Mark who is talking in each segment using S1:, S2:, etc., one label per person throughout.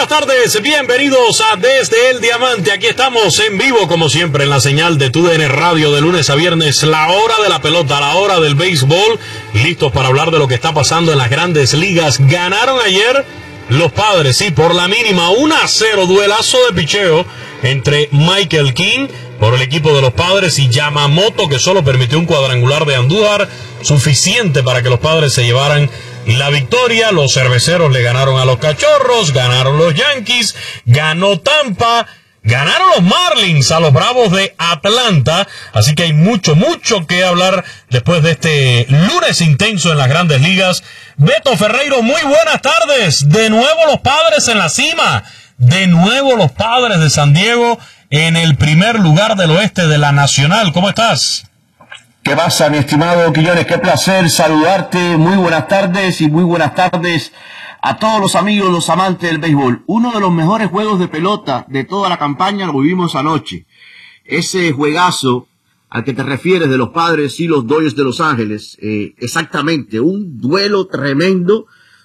S1: buenas tardes, bienvenidos a Desde el Diamante. Aquí estamos en vivo, como siempre, en la señal de TUDN Radio de lunes a viernes, la hora de la pelota, la hora del béisbol, listos para hablar de lo que está pasando en las grandes ligas. Ganaron ayer los Padres, sí, por la mínima, 1-0, duelazo de picheo entre Michael King por el equipo de los Padres y Yamamoto, que solo permitió un cuadrangular de Andújar, suficiente para que los Padres se llevaran la victoria. Los cerveceros le ganaron a los Cachorros, ganaron los Yankees, ganó Tampa, ganaron los Marlins a los Bravos de Atlanta. Así que hay mucho que hablar después de este lunes intenso en las grandes ligas. Beto Ferreiro, muy buenas tardes. De nuevo los Padres en la cima. De nuevo los Padres de San Diego en el primer lugar del oeste de la Nacional. ¿Cómo estás?
S2: ¿Qué pasa, mi estimado Quiñones? Qué placer saludarte. Muy buenas tardes y muy buenas tardes a todos los amigos, los amantes del béisbol. Uno de los mejores juegos de pelota de toda la campaña lo vivimos anoche. Ese juegazo al que te refieres de los Padres y los Dodgers de Los Ángeles, exactamente, un duelo tremendo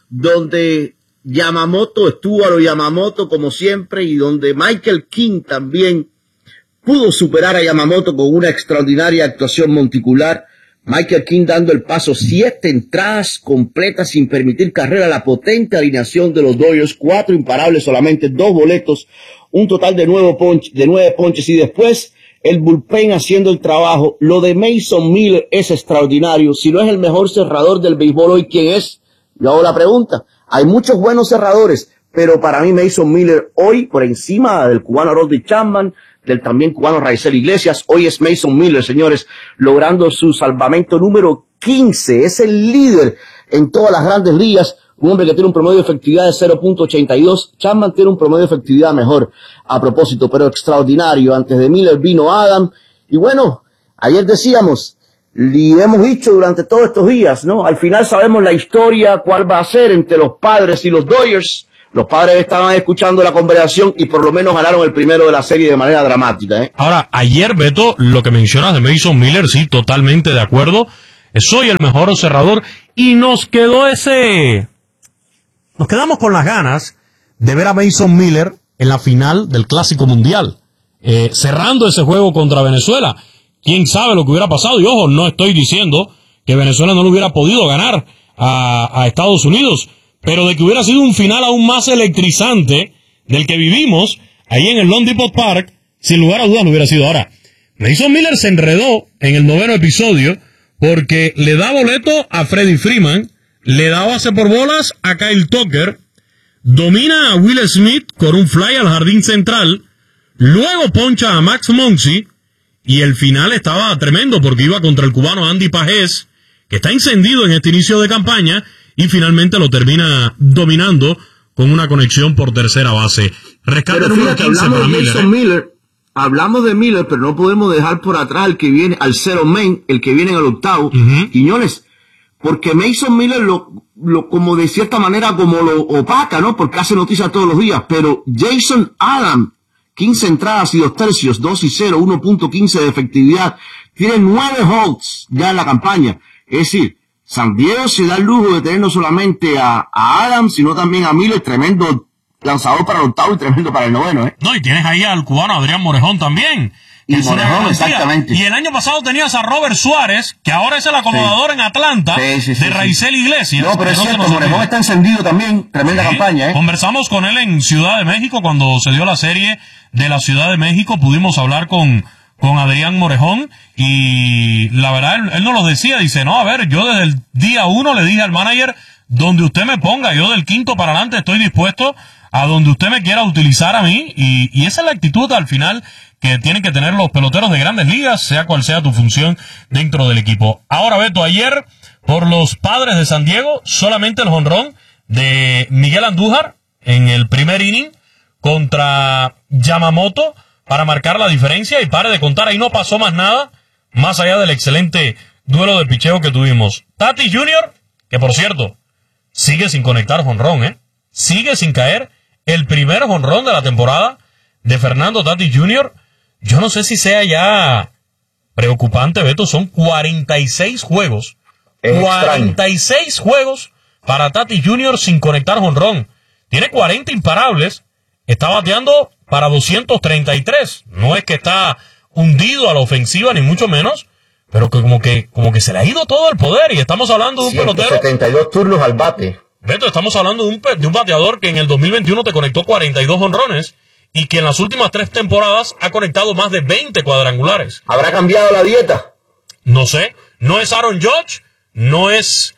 S2: donde Yamamoto estuvo a lo Yamamoto como siempre y donde Michael King también pudo superar a Yamamoto con una extraordinaria actuación monticular. Michael King dando el paso, 7 entradas completas sin permitir carrera, la potente alineación de los Dodgers, 4 imparables solamente, 2 boletos, un total de 9 ponches y después el bullpen haciendo el trabajo. Lo de Mason Miller es extraordinario. Si no es el mejor cerrador del béisbol hoy, ¿quién es? Yo hago la pregunta. Hay muchos buenos cerradores, pero para mí Mason Miller hoy, por encima del cubano Rodney Chapman, del también cubano Raisel Iglesias, hoy es Mason Miller, señores, logrando su salvamento número 15. Es el líder en todas las grandes ligas. Un hombre que tiene un promedio de efectividad de 0.82. Chapman tiene un promedio de efectividad mejor, a propósito, pero extraordinario. Antes de Miller vino Adam. Y bueno, ayer decíamos, y hemos dicho durante todos estos días, ¿no? Al final sabemos la historia, cuál va a ser entre los Padres y los Dodgers. Los Padres estaban escuchando la conversación y por lo menos ganaron el primero de la serie de manera dramática, ¿eh?
S1: Ahora, ayer, Beto, lo que mencionas de Mason Miller, sí, totalmente de acuerdo. Soy el mejor cerrador y nos quedamos con las ganas de ver a Mason Miller en la final del Clásico Mundial, cerrando ese juego contra Venezuela. Quién sabe lo que hubiera pasado, y ojo, no estoy diciendo que Venezuela no le hubiera podido ganar a Estados Unidos, pero de que hubiera sido un final aún más electrizante del que vivimos ahí en el Lone Depot Park, sin lugar a dudas lo hubiera sido. Ahora, Mason Miller se enredó en el 9º episodio porque le da boleto a Freddie Freeman, le da base por bolas a Kyle Tucker, domina a Will Smith con un fly al jardín central, luego poncha a Max Muncy, y el final estaba tremendo porque iba contra el cubano Andy Pajés, que está encendido en este inicio de campaña, y finalmente lo termina dominando con una conexión por tercera base. Rescate número 15 para Miller.
S2: Hablamos de Miller, pero no podemos dejar por atrás el que viene al cero main, el que viene en el octavo. Quiñones, porque Mason Miller lo como de cierta manera como lo opaca, ¿no? Porque hace noticias todos los días, pero Jason Adam, 15 entradas y 2 tercios, 2-0, 1.15 de efectividad. Tiene 9 holds ya en la campaña. Es decir, San Diego se da el lujo de tener no solamente a Adams, sino también a Miller, tremendo lanzador para el octavo y tremendo para el noveno, ¿eh?
S1: No, y tienes ahí al cubano Adrián Morejón también.
S2: Y Morejón, exactamente.
S1: Y el año pasado tenías a Robert Suárez, que ahora es el acomodador en Atlanta, de Raisel Iglesias.
S2: No, pero es cierto, Morejón está encendido también, tremenda campaña, ¿eh?
S1: Conversamos con él en Ciudad de México cuando se dio la serie de la Ciudad de México, pudimos hablar con Adrián Morejón, y la verdad, él nos lo decía, dice, no, a ver, yo desde el día 1 le dije al manager, donde usted me ponga, yo del 5º para adelante estoy dispuesto a donde usted me quiera utilizar a mí, y esa es la actitud al final que tienen que tener los peloteros de grandes ligas, sea cual sea tu función dentro del equipo. Ahora, Beto, ayer, por los Padres de San Diego, solamente el jonrón de Miguel Andújar en el primer inning contra Yamamoto para marcar la diferencia, y pare de contar, ahí no pasó más nada, más allá del excelente duelo de picheo que tuvimos. Tatis Jr., que por cierto, sigue sin conectar jonrón, sigue sin caer el primer jonrón de la temporada de Fernando Tatis Jr. Yo no sé si sea ya preocupante, Beto, son 46 juegos. 46 juegos para Tatis Jr. sin conectar jonrón. Tiene 40 imparables, está bateando para 233. No es que está hundido a la ofensiva, ni mucho menos, pero que como que se le ha ido todo el poder. Y estamos hablando de un pelotero.
S2: 72 turnos al bate.
S1: Beto, estamos hablando de un bateador que en el 2021 te conectó 42 jonrones y que en las últimas 3 temporadas ha conectado más de 20 cuadrangulares.
S2: ¿Habrá cambiado la dieta?
S1: No sé, no es Aaron Judge, no es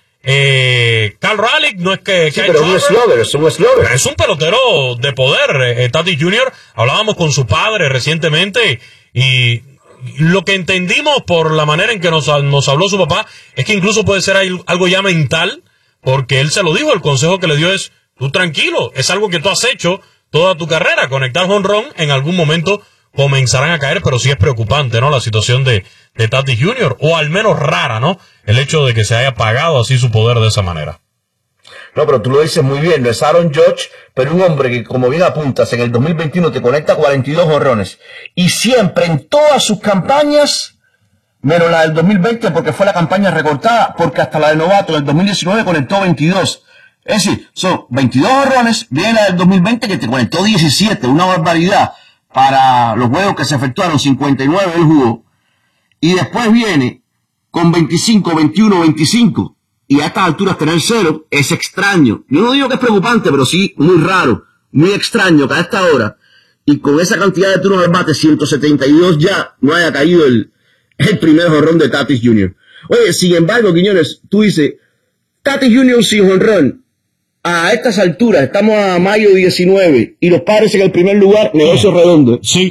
S1: Cal Raleigh, no es que...
S2: Sí, pero es un slugger.
S1: Es un pelotero de poder, Tatis Jr. Hablábamos con su padre recientemente y lo que entendimos por la manera en que nos habló su papá es que incluso puede ser algo ya mental, porque él se lo dijo, el consejo que le dio es, tú tranquilo, es algo que tú has hecho toda tu carrera, conectar jonrón, en algún momento comenzarán a caer, pero sí es preocupante, ¿no? La situación de Tatis Jr., o al menos rara, ¿no? El hecho de que se haya apagado así su poder de esa manera.
S2: No, pero tú lo dices muy bien, no es Aaron Judge, pero un hombre que, como bien apuntas, en el 2021 te conecta 42 jonrones, y siempre en todas sus campañas, menos la del 2020 porque fue la campaña recortada, porque hasta la de novato del 2019 conectó 22. Es decir, son 22 jonrones, viene la del 2020 que te conectó 17, una barbaridad para los juegos que se efectuaron, 59 él jugó, y después viene con 25, 21, 25, y a estas alturas tener 0 es extraño. Yo no digo que es preocupante, pero sí muy raro, muy extraño que a esta hora, y con esa cantidad de turnos al bate, 172 ya, no haya caído el primer jonrón de Tatis Jr. Oye, sin embargo, Quiñones, tú dices, Tatis Jr. sin jonrón, a estas alturas, estamos a mayo 19, y los Padres en el primer lugar, negocio redondo.
S1: Sí,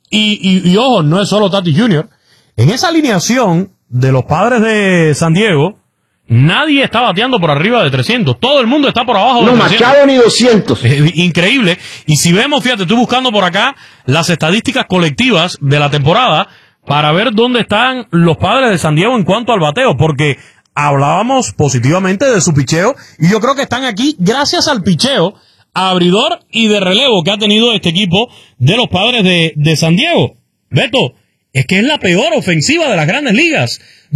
S1: y ojo, no es solo Tatis Jr. En esa alineación de los Padres de San Diego, nadie está bateando por arriba de 300. Todo el mundo está por abajo de 300.
S2: No, Machado ni 200.
S1: Increíble. Y si vemos, fíjate, estoy buscando por acá las estadísticas colectivas de la temporada para ver dónde están los Padres de San Diego en cuanto al bateo, porque hablábamos positivamente de su picheo, y yo creo que están aquí gracias al picheo abridor y de relevo que ha tenido este equipo de los Padres de San Diego. Beto, es que es la peor ofensiva de las Grandes Ligas.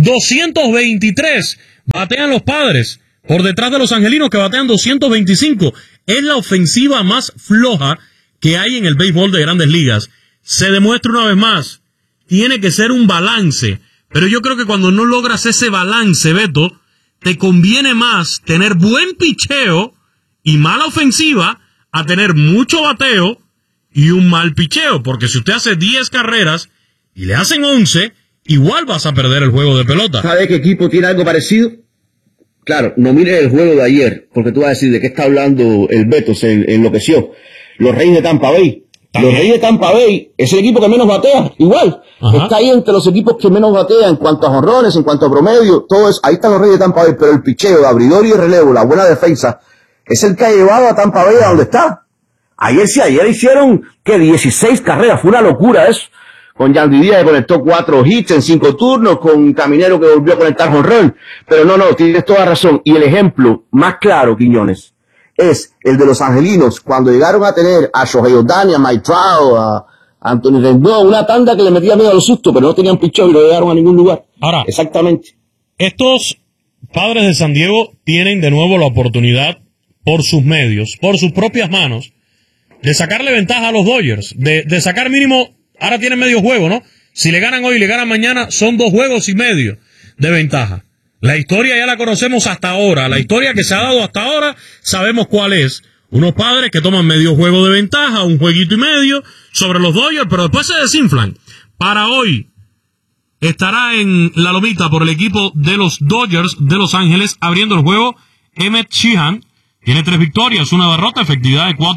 S1: 223 batean los Padres, por detrás de los Angelinos que batean 225. Es la ofensiva más floja que hay en el béisbol de Grandes Ligas. Se demuestra una vez más, tiene que ser un balance, pero yo creo que cuando no logras ese balance, Beto, te conviene más tener buen picheo y mala ofensiva a tener mucho bateo y un mal picheo, porque si usted hace 10 carreras y le hacen 11, igual vas a perder el juego de pelota.
S2: ¿Sabe qué equipo tiene algo parecido? Claro, no mires el juego de ayer, porque tú vas a decir de qué está hablando el Beto, se enloqueció. Los Reyes de Tampa Bay. Los Reyes de Tampa Bay es el equipo que menos batea, igual. Ajá. Está ahí entre los equipos que menos batea en cuanto a jonrones, en cuanto a promedio, todo eso. Ahí están los Reyes de Tampa Bay, pero el picheo, de abridor y de relevo, la buena defensa, es el que ha llevado a Tampa Bay a donde está. Ayer hicieron, 16 carreras, fue una locura eso. Con Yandy Díaz que conectó 4 hits en 5 turnos, con Caminero que volvió a conectar jonrón. Pero no, tienes toda razón. Y el ejemplo más claro, Quiñones, es el de los Angelinos, cuando llegaron a tener a Shohei Ohtani, a Mike Trout, a Anthony Rendon, una tanda que le metía miedo a los sustos, pero no tenían picheo y no llegaron a ningún lugar.
S1: Ahora,
S2: exactamente.
S1: Estos Padres de San Diego tienen de nuevo la oportunidad, por sus medios, por sus propias manos, de sacarle ventaja a los Dodgers, de sacar mínimo, ahora tienen medio juego, ¿no? Si le ganan hoy y le ganan mañana, son 2 juegos y medio de ventaja. La historia ya la conocemos hasta ahora, la historia que se ha dado hasta ahora, sabemos cuál es. Unos Padres que toman medio juego de ventaja, un jueguito y medio sobre los Dodgers, pero después se desinflan. Para hoy estará en la lomita por el equipo de los Dodgers de Los Ángeles, abriendo el juego Emmett Sheehan. Tiene 3 victorias, 1 derrota, efectividad de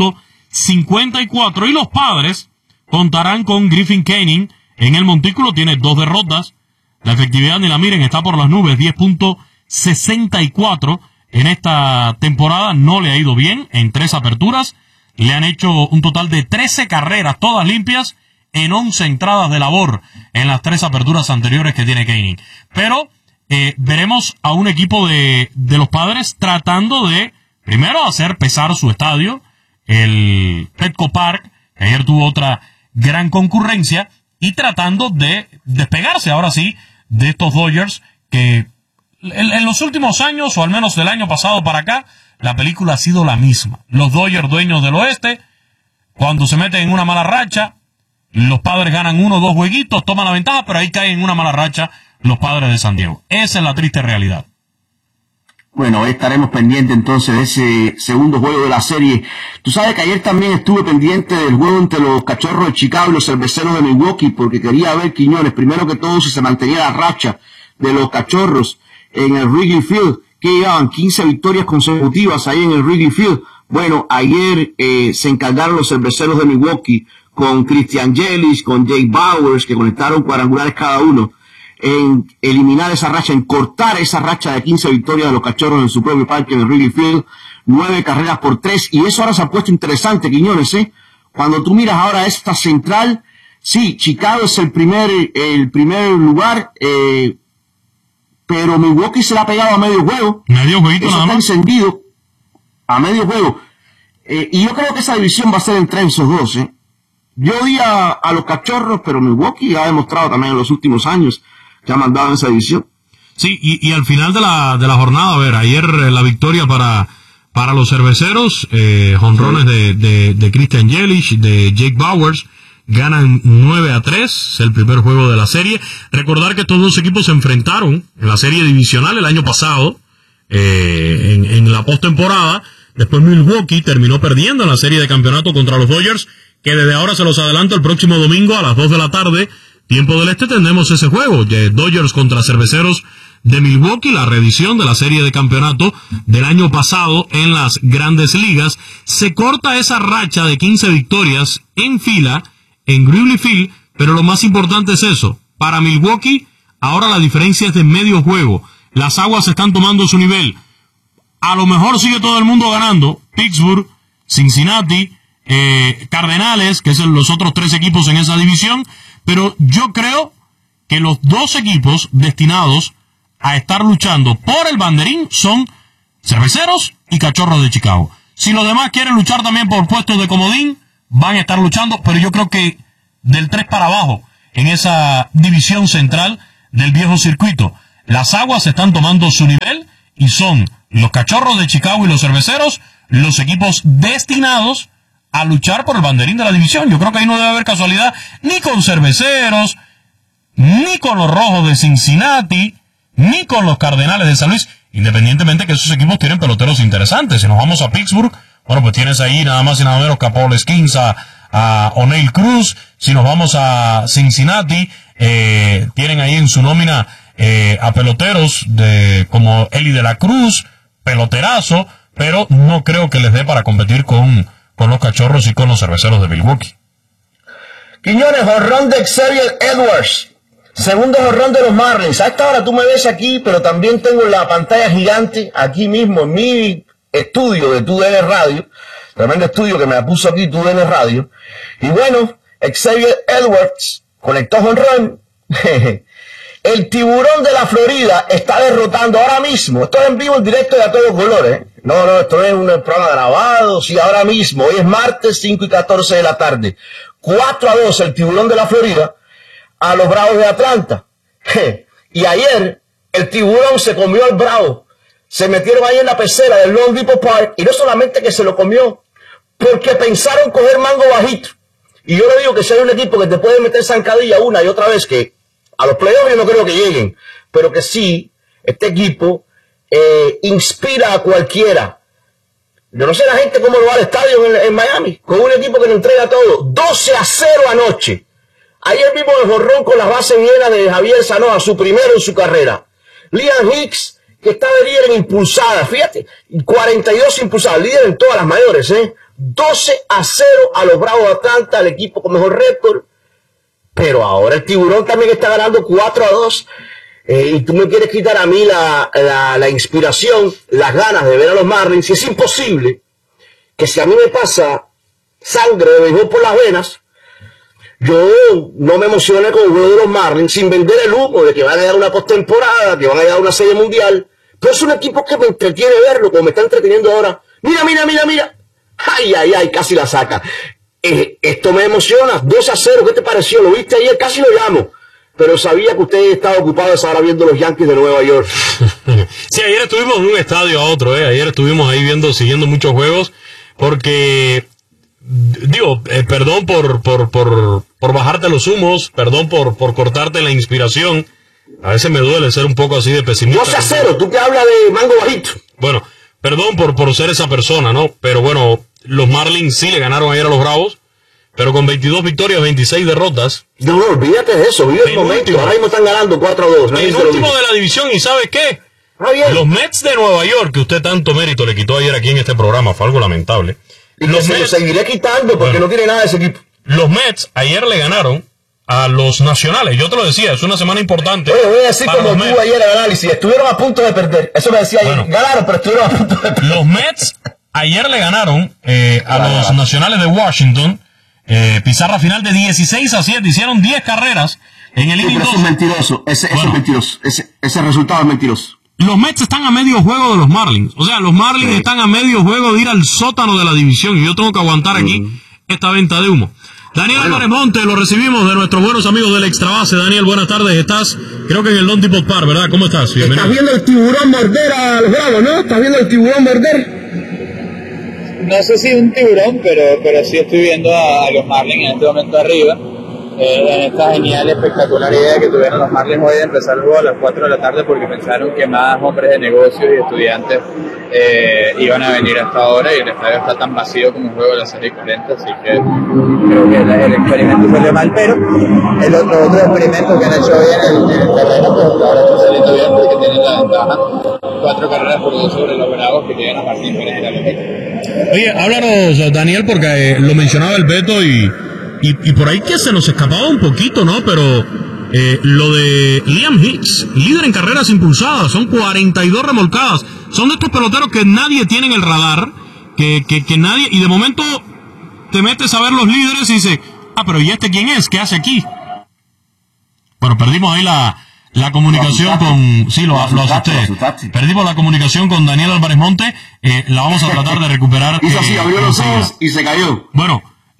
S1: 4.54. Y los Padres contarán con Griffin Canning en el montículo, tiene 2 derrotas. La efectividad, ni la miren, está por las nubes, 10.64. En esta temporada no le ha ido bien en 3 aperturas. Le han hecho un total de 13 carreras, todas limpias, en 11 entradas de labor en las 3 aperturas anteriores que tiene Canning. Pero veremos a un equipo de los Padres tratando de, primero, hacer pesar su estadio, el Petco Park, que ayer tuvo otra gran concurrencia, y tratando de despegarse ahora sí de estos Dodgers que en los últimos años, o al menos del año pasado para acá, la película ha sido la misma. Los Dodgers, dueños del oeste, Cuando se meten en una mala racha, los Padres ganan 1 o 2 jueguitos, toman la ventaja, pero ahí caen en una mala racha los Padres de San Diego. Esa es la triste realidad.
S2: Bueno, hoy estaremos pendientes entonces de ese segundo juego de la serie. Tú sabes que ayer también estuve pendiente del juego entre los Cachorros de Chicago y los Cerveceros de Milwaukee, porque quería ver, Quiñones, primero que todo, si se mantenía la racha de los Cachorros en el Wrigley Field, que llevaban 15 victorias consecutivas ahí en el Wrigley Field. Bueno, ayer se encargaron los Cerveceros de Milwaukee con Christian Yelich, con Jake Bauers, que conectaron cuadrangulares cada uno, en eliminar esa racha, en cortar esa racha de 15 victorias de los Cachorros en su propio parque en el Wrigley Field, 9 carreras por 3, y eso ahora se ha puesto interesante, Quiñones, Cuando tú miras ahora esta central, sí, Chicago es el primer lugar, pero Milwaukee se la ha pegado a medio juego.
S1: Medio jueguito
S2: eso
S1: nada
S2: está
S1: más.
S2: encendido a medio juego. Y yo creo que esa división va a ser entre esos dos, Yo di a los Cachorros, pero Milwaukee ha demostrado también en los últimos años que ha mandado en esa división.
S1: Sí, y al final de la jornada, a ver, ayer la victoria para los Cerveceros, jonrones de Christian Yelich, de Jake Bauers, ganan 9-3, es el primer juego de la serie. Recordar que estos dos equipos se enfrentaron en la serie divisional el año pasado, en la postemporada. Después Milwaukee terminó perdiendo en la serie de campeonato contra los Dodgers, que desde ahora se los adelanto, el próximo domingo a las 2 de la tarde, tiempo del este, tendremos ese juego, de Dodgers contra Cerveceros de Milwaukee, la reedición de la serie de campeonato del año pasado en las Grandes Ligas. Se corta esa racha de 15 victorias en fila en Wrigley Field, pero lo más importante es eso. Para Milwaukee, ahora la diferencia es de medio juego. Las aguas están tomando su nivel. A lo mejor sigue todo el mundo ganando. Pittsburgh, Cincinnati, Cardenales, que son los otros 3 equipos en esa división, pero yo creo que los 2 equipos destinados a estar luchando por el banderín son Cerveceros y Cachorros de Chicago. Si los demás quieren luchar también por puestos de comodín, van a estar luchando, pero yo creo que del 3 para abajo, en esa división central del viejo circuito, las aguas están tomando su nivel y son los Cachorros de Chicago y los Cerveceros los equipos destinados a luchar por el banderín de la división. Yo creo que ahí no debe haber casualidad ni con Cerveceros, ni con los Rojos de Cincinnati, ni con los Cardenales de San Luis, independientemente que esos equipos tienen peloteros interesantes. Si nos vamos a Pittsburgh, bueno, pues tienes ahí nada más y nada menos que a Paul Skeens, a O'Neil Cruz. Si nos vamos a Cincinnati, tienen ahí en su nómina a peloteros como Eli de la Cruz, peloterazo, pero no creo que les dé para competir con los Cachorros y con los Cerveceros de Milwaukee.
S2: Quiñones, jonrón de Xavier Edwards, segundo jonrón de los Marlins. A esta hora tú me ves aquí, pero también tengo la pantalla gigante aquí mismo en mi estudio de TUDN Radio, tremendo estudio que me la puso aquí TUDN Radio. Y bueno, Xavier Edwards conectó jonrón. El Tiburón de la Florida está derrotando ahora mismo. Esto es en vivo, en directo y a todos colores. No, esto no es un programa grabado. Sí, ahora mismo. Hoy es martes 5:14 de la tarde. 4-2 el Tiburón de la Florida a los Bravos de Atlanta. Y ayer el Tiburón se comió al Bravo. Se metieron ahí en la pecera del Long Depot Park. Y no solamente que se lo comió, porque pensaron coger mango bajito. Y yo le digo que si hay un equipo que te puede meter zancadilla una y otra vez, que a los playoffs yo no creo que lleguen, pero que sí, este equipo inspira a cualquiera. Yo no sé la gente cómo lo va al estadio en Miami, con un equipo que le entrega todo. 12-0 anoche. Ayer vimos el jonrón con las bases llenas de Javier Sanoa, su primero en su carrera. Liam Hicks, que está de líder en impulsadas, fíjate, 42 impulsadas, líder en todas las mayores, 12-0 a los Bravos de Atlanta, el equipo con mejor récord. Pero ahora el Tiburón también está ganando 4-2. Y tú me quieres quitar a mí la inspiración, las ganas de ver a los Marlins. Y es imposible que si a mí me pasa sangre de béisbol por las venas, yo no me emocione con el juego de los Marlins sin vender el humo de que van a dar una postemporada, que van a dar una serie mundial. Pero es un equipo que me entretiene verlo, como me está entreteniendo ahora. Mira. Ay, casi la saca. Esto me emociona. 2-0, ¿qué te pareció? ¿Lo viste ayer? Casi lo llamo. Pero sabía que usted estaba ocupado esa hora viendo los Yankees de Nueva York.
S1: Sí, ayer estuvimos de un estadio a otro, Ayer estuvimos ahí siguiendo muchos juegos, porque Perdón por bajarte los humos, perdón por cortarte la inspiración. A veces me duele ser un poco así de pesimista.
S2: No seas cero, tú que hablas de mango bajito.
S1: Bueno, perdón por ser esa persona, ¿no? Pero bueno, los Marlins sí le ganaron ayer a los Bravos, pero con 22 victorias, 26 derrotas.
S2: No, olvídate de eso, vive el momento. Ahora mismo están ganando 4-2.
S1: El último de la división, ¿y sabe qué? Los Mets de Nueva York, que usted tanto mérito le quitó ayer aquí en este programa, fue algo lamentable.
S2: Y los Mets, lo seguiré quitando porque no tiene nada de ese equipo.
S1: Los Mets ayer le ganaron a los Nacionales. Yo te lo decía, es una semana importante.
S2: Oye, voy a decir como tú ayer el análisis, estuvieron a punto de perder. Eso me decía ayer. Ganaron, pero estuvieron a punto de perder.
S1: Los Mets ayer le ganaron a los Nacionales de Washington. Pizarra final de 16-7. Hicieron 10 carreras en el inning.
S2: Eso es mentiroso. Eso es mentiroso. Ese resultado es mentiroso.
S1: Los Mets están a medio juego de los Marlins. O sea, los Marlins están a medio juego de ir al sótano de la división. Y yo tengo que aguantar aquí esta venta de humo. Daniel Álvarez Monte, lo recibimos de nuestros buenos amigos del Extra Base. Daniel, buenas tardes. Estás, creo que en el Loan Depot Park, ¿verdad? ¿Cómo estás? Bienvenido.
S2: ¿Estás viendo el tiburón morder a los Bravos, no? ¿Estás viendo el tiburón morder?
S3: No sé si un tiburón, pero sí estoy viendo a los Marlins en este momento arriba. En esta genial, espectacular idea que tuvieron los Marlins hoy de empezar el juego a las 4 de la tarde porque pensaron que más hombres de negocios y estudiantes iban a venir hasta ahora y el estadio está tan vacío como un juego de las 6:40, así que creo que el experimento salió mal, pero el otro experimento que han hecho hoy en el terreno, pues ahora está saliendo bien porque tienen la ventaja 4 carreras por 2 sobre los Bravos que tienen a Martín Pérez y la López.
S1: Oye, háblanos, Daniel, porque lo mencionaba el Beto y por ahí que se nos escapaba un poquito, ¿no? Pero lo de Liam Hicks, líder en carreras impulsadas, son 42 remolcadas. Son de estos peloteros que nadie tiene en el radar, que nadie, y de momento te metes a ver los líderes y dices, pero ¿y este quién es? ¿Qué hace aquí? Bueno, perdimos ahí la comunicación con... Sí, lo asusté. Perdimos la comunicación con Daniel Álvarez Monte. La vamos a tratar de recuperar.
S2: Hizo así, abrió los ojos y se cayó.
S1: Bueno,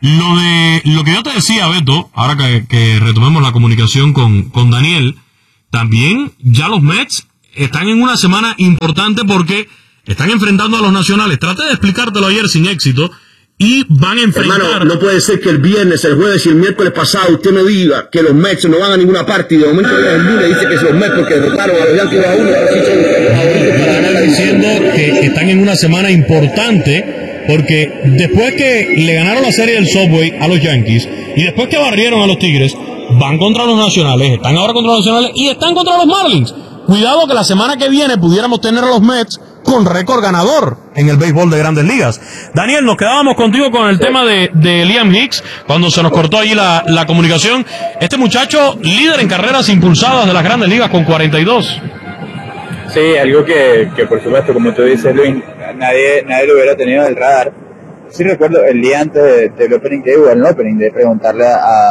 S1: lo que yo te decía, Beto, ahora que retomemos la comunicación con Daniel, también ya los Mets están en una semana importante porque están enfrentando a los Nacionales. Traté de explicártelo ayer sin éxito. Y van a enfrentar...
S2: Hermano, no puede ser que el viernes, el jueves y el miércoles pasado usted me diga que los Mets no van a ninguna parte y de momento el lunes dice que son los Mets porque derrotaron a los Yankees 2-1. Así son favoritos para ganar.
S1: Diciendo que están en una semana importante porque después que le ganaron la serie del Subway a los Yankees y después que barrieron a los Tigres, van contra los Nacionales, están ahora contra los Nacionales y están contra los Marlins. Cuidado que la semana que viene pudiéramos tener a los Mets con récord ganador en el béisbol de Grandes Ligas. Daniel, nos quedábamos contigo con el tema de Liam Hicks, cuando se nos cortó allí la comunicación. Este muchacho, líder en carreras impulsadas de las Grandes Ligas con 42.
S3: Sí, algo que por supuesto, como tú dices, Luis, nadie lo hubiera tenido en el radar. Sí recuerdo el día antes del Opening Day, o el Opening Day, preguntarle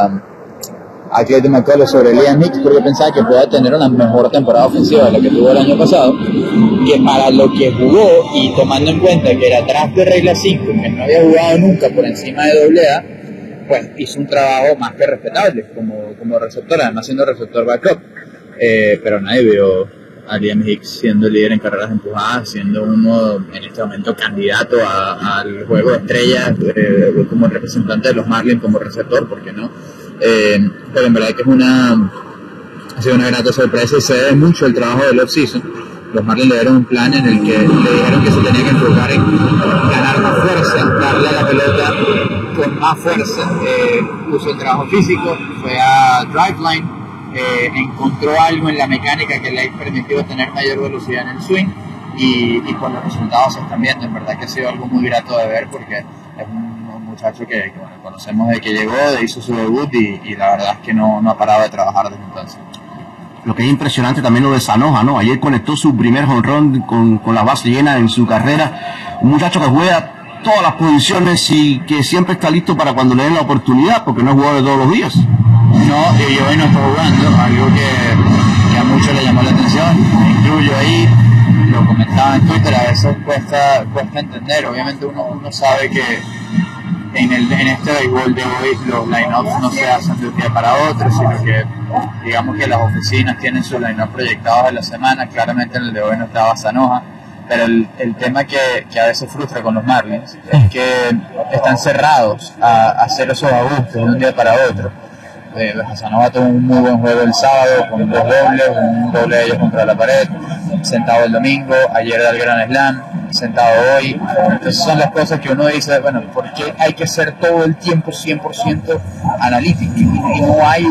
S3: a Clayton McCullers sobre Liam Hicks porque pensaba que podía tener una mejor temporada ofensiva de la que tuvo el año pasado, que para lo que jugó y tomando en cuenta que era draft de regla 5, que no había jugado nunca por encima de AA, pues hizo un trabajo más que respetable como receptor, además siendo receptor backup, pero nadie vio a Liam Hicks siendo líder en carreras empujadas, siendo uno en este momento candidato al juego de estrellas como representante de los Marlins como receptor, ¿por qué no? Pero en verdad que ha sido una grata sorpresa y se debe mucho el trabajo del off-season. Los Marlins le dieron un plan en el que le dijeron que se tenía que enfocar en ganar más fuerza, darle a la pelota con más fuerza. Puso el trabajo físico, fue a Driveline, encontró algo en la mecánica que le permitió tener mayor velocidad en el swing y pues los resultados se están viendo. En verdad que ha sido algo muy grato de ver porque es un muchacho que conocemos desde que llegó, hizo su debut y la verdad es que no ha parado de trabajar desde entonces.
S2: Lo que es impresionante también lo de Sanoja, ¿no? Ayer conectó su primer home run con la base llena en su carrera. Un muchacho que juega todas las posiciones y que siempre está listo para cuando le den la oportunidad, porque no es jugador de todos los días.
S3: No, y hoy no está jugando, algo que a muchos le llamó la atención, me incluyo ahí, lo comentaba en Twitter, a veces cuesta entender. Obviamente uno sabe que en este béisbol de hoy los line-ups no se hacen de un día para otro, sino que digamos que las oficinas tienen sus line-ups proyectados de la semana. Claramente en el de hoy no estaba Sanoja, pero el tema que a veces frustra con los Marlins es que están cerrados a hacer esos ajustes de un día para otro. Casanova tuvo un muy buen juego el sábado con 2 dobles, un doble de ellos contra la pared, sentado el domingo, ayer da el Grand Slam, sentado hoy. Entonces son las cosas que uno dice, bueno, ¿por qué hay que ser todo el tiempo 100% analítico? Y no hay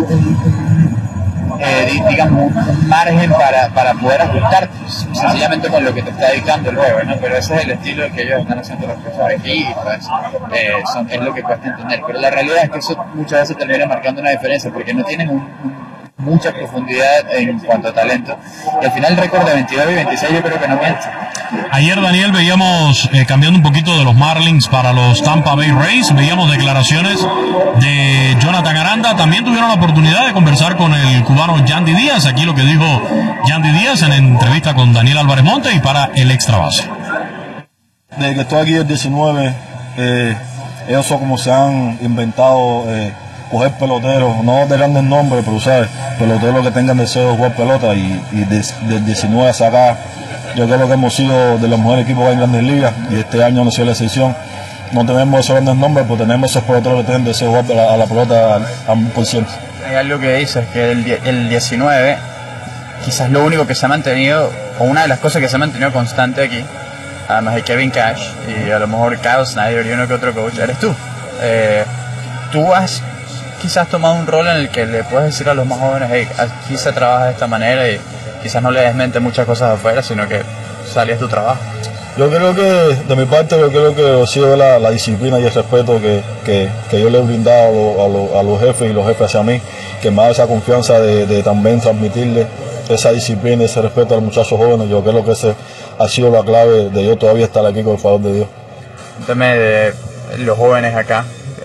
S3: digamos, un margen para poder ajustarte sencillamente con lo que te está dictando el juego, ¿no? Pero ese es el estilo que ellos están haciendo los profesores aquí, y pues, es lo que cuesta entender. Pero la realidad es que eso muchas veces termina marcando una diferencia, porque no tienen mucha profundidad en cuanto a talento, y al final el récord de 22 y 26 yo creo que no miente.
S1: Ayer, Daniel, veíamos, cambiando un poquito de los Marlins para los Tampa Bay Rays, veíamos declaraciones de Jonathan Aranda. También tuvieron la oportunidad de conversar con el cubano Yandy Díaz. Aquí lo que dijo Yandy Díaz en entrevista con Daniel Álvarez Monte y para el Extra Base.
S4: Desde que estoy aquí el 19, ellos son como se han inventado coger peloteros, no de grandes nombres, pero sabes, peloteros que tengan deseo de jugar pelota, y del 19 hasta acá, yo creo que hemos sido de los mejores equipos que hay en Grandes Ligas, y este año no ha sido la excepción. No tenemos esos grandes nombres, pero tenemos esos peloteros que tienen deseo de jugar a la pelota al 100%.
S3: Hay algo que dices, que el 19, quizás lo único que se ha mantenido, o una de las cosas que se ha mantenido constante aquí, además de Kevin Cash y a lo mejor Kyle Snyder y uno que otro coach, eres tú. Tú has quizás tomado un rol en el que le puedes decir a los más jóvenes, hey, aquí se trabaja de esta manera, y quizás no le des mente muchas cosas de afuera, sino que sales tu trabajo.
S4: Yo creo que, de mi parte, yo creo que ha sido la disciplina y el respeto que yo le he brindado a los jefes, y los jefes hacia mí, que me da esa confianza de también transmitirle esa disciplina y ese respeto a los muchachos jóvenes. Yo creo que ese ha sido la clave de yo todavía estar aquí, con el favor de Dios.
S3: Cuéntame de los jóvenes acá,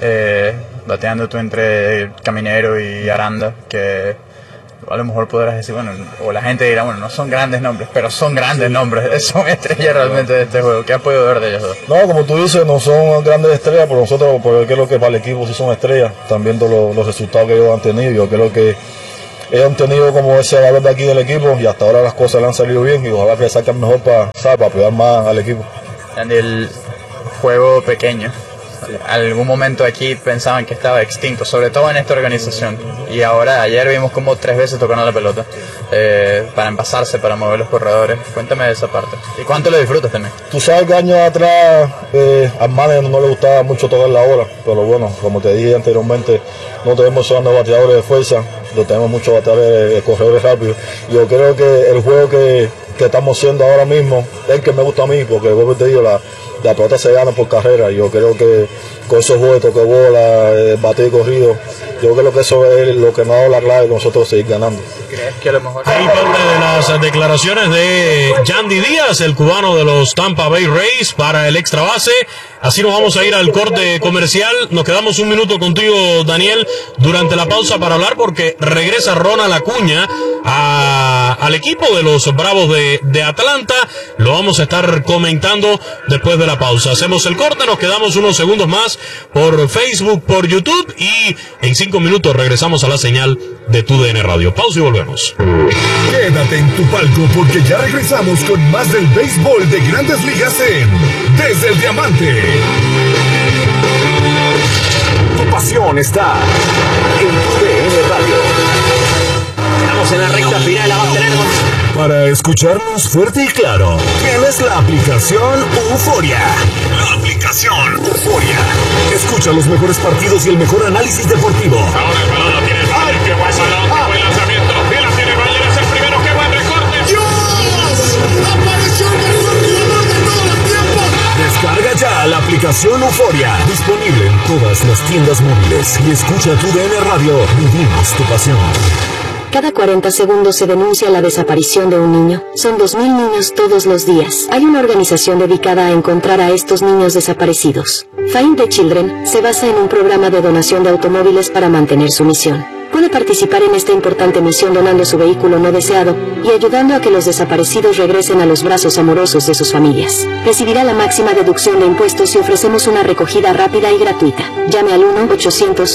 S3: bateando tú entre Caminero y Aranda, que a lo mejor podrás decir, bueno, o la gente dirá, bueno, no son grandes nombres, pero son grandes nombres, son estrellas realmente de este juego. ¿Qué has podido ver de ellos dos?
S4: No, como tú dices, no son grandes estrellas, pero nosotros, porque creo que para el equipo sí son estrellas, también viendo los resultados que ellos han tenido. Yo creo que ellos han tenido como ese valor de aquí del equipo, y hasta ahora las cosas le han salido bien, y ojalá que saquen mejor para apoyar más al equipo.
S3: En el juego pequeño, algún momento aquí pensaban que estaba extinto, sobre todo en esta organización, y ahora ayer vimos como 3 veces tocando la pelota para envasarse, para mover los corredores. Cuéntame de esa parte, ¿y cuánto lo disfrutas también?
S4: Tú sabes que años atrás al manager no le gustaba mucho tocar la bola, pero bueno, como te dije anteriormente, no tenemos solo bateadores de fuerza, no tenemos muchos bateadores corredores rápidos. Yo creo que el juego que estamos haciendo ahora mismo es el que me gusta a mí, porque vuelvo te digo, la pelota se gana por carrera. Yo creo que con esos juegos de toque bola, batir corrido, yo creo que eso es lo que nos ha dado la clave de nosotros seguir ganando.
S3: ¿Crees que a lo mejor...
S1: Ahí parte de las declaraciones de Yandy Díaz, el cubano de los Tampa Bay Rays, para el Extra Base. Así nos vamos a ir al corte comercial. Nos quedamos un minuto contigo, Daniel, durante la pausa para hablar, porque regresa Ronald Acuña al equipo de los Bravos de Atlanta. Lo vamos a estar comentando después de la pausa. Hacemos el corte, nos quedamos unos segundos más por Facebook, por YouTube, y en 5 minutos regresamos a la señal de TUDN Radio. Pausa y volvemos.
S5: Quédate en tu palco, porque ya regresamos con más del béisbol de Grandes Ligas en Desde el Diamante. Tu pasión está en TUDN Radio.
S6: Estamos en la recta final, la va a tener.
S5: Para escucharnos fuerte y claro, tienes la aplicación Euforia. La aplicación Euforia. Escucha los mejores partidos y el mejor análisis deportivo.
S7: Ahora el balón lo tiene el Bayern, qué buen balón, qué buen lanzamiento. Y la tiene el Bayern, es el primero, qué buen recorte.
S5: ¡Dios! ¡Apareció el mejor jugador de todos los tiempos! Descarga ya la aplicación Euforia. Disponible en todas las tiendas móviles. Y escucha TUDN Radio. Vivimos tu pasión.
S8: Cada 40 segundos se denuncia la desaparición de un niño. Son 2.000 niños todos los días. Hay una organización dedicada a encontrar a estos niños desaparecidos. Find the Children se basa en un programa de donación de automóviles para mantener su misión. Puede participar en esta importante misión donando su vehículo no deseado y ayudando a que los desaparecidos regresen a los brazos amorosos de sus familias. Recibirá la máxima deducción de impuestos y ofrecemos una recogida rápida y gratuita. Llame al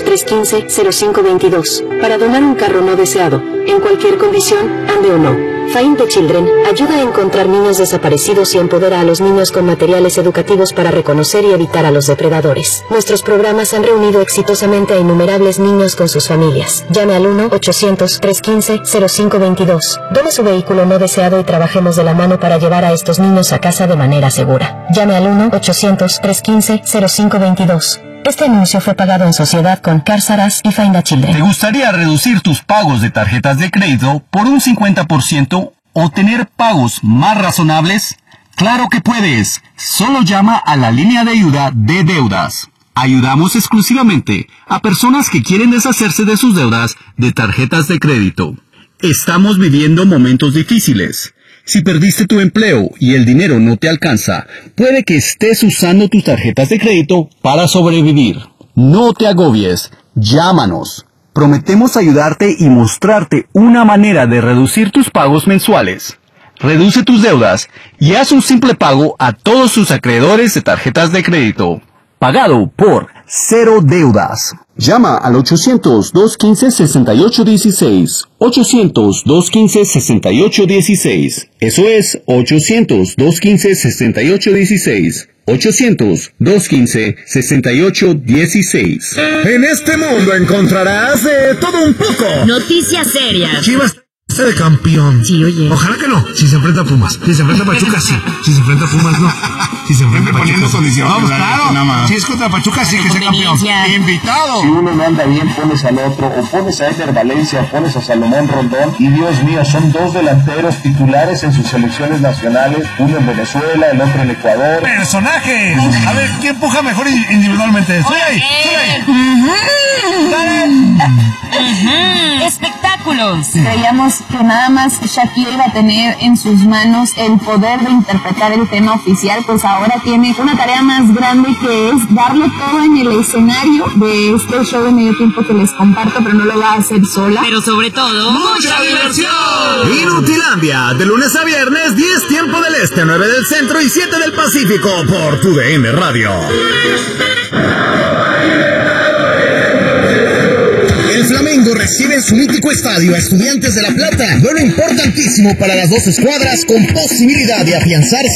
S8: 1-800-315-0522 para donar un carro no deseado, en cualquier condición, ande o no. Find the Children ayuda a encontrar niños desaparecidos y empodera a los niños con materiales educativos para reconocer y evitar a los depredadores. Nuestros programas han reunido exitosamente a innumerables niños con sus familias. Llame al 1-800-315-0522. Done su vehículo no deseado y trabajemos de la mano para llevar a estos niños a casa de manera segura. Llame al 1-800-315-0522. Este anuncio fue pagado en sociedad con Cárceras y Find the Children.
S2: ¿Te gustaría reducir tus pagos de tarjetas de crédito por un 50% o tener pagos más razonables? ¡Claro que puedes! Solo llama a la línea de ayuda de deudas. Ayudamos exclusivamente a personas que quieren deshacerse de sus deudas de tarjetas de crédito. Estamos viviendo momentos difíciles. Si perdiste tu empleo y el dinero no te alcanza, puede que estés usando tus tarjetas de crédito para sobrevivir. No te agobies, llámanos. Prometemos ayudarte y mostrarte una manera de reducir tus pagos mensuales. Reduce tus deudas y haz un simple pago a todos tus acreedores de tarjetas de crédito. Pagado por Cero Deudas. Llama al 800-215-6816. 800-215-6816. Eso es 800-215-6816. 800-215-6816.
S5: En este mundo encontrarás de todo un poco.
S6: Noticias serias.
S5: Chivas de campeón.
S6: Sí, oye.
S5: Ojalá que no. Si se enfrenta a Pumas. Si se enfrenta a Pachuca, sí. Si se enfrenta a Pumas, no. Si se enfrenta a Pachuca,
S9: condiciones.
S5: Vamos, claro. Si es contra Pachuca, sí que sea campeón.
S9: Invitado.
S2: Si uno no anda bien, pones al otro, o pones a Eder Valencia, o pones a Salomón Rondón, y Dios mío, son dos delanteros titulares en sus selecciones nacionales, uno en Venezuela, el otro en Ecuador.
S5: ¡Personajes! A ver, ¿quién empuja mejor individualmente? ¡Sube ahí!
S10: Espectáculos. Creíamos que nada más Shakira iba a tener en sus manos el poder de interpretar el tema oficial, pues ahora tiene una tarea más grande, que es darle todo en el escenario de este show de medio tiempo que les comparto, pero no lo va a hacer sola.
S6: Pero sobre todo, ¡mucha diversión!
S5: Inutilandia, de lunes a viernes, 10 tiempo del este, 9 del centro y 7 del Pacífico, por tu DN Radio. El Flamengo recibe en su mítico estadio a Estudiantes de La Plata, duelo importantísimo para las dos escuadras con posibilidad de afianzarse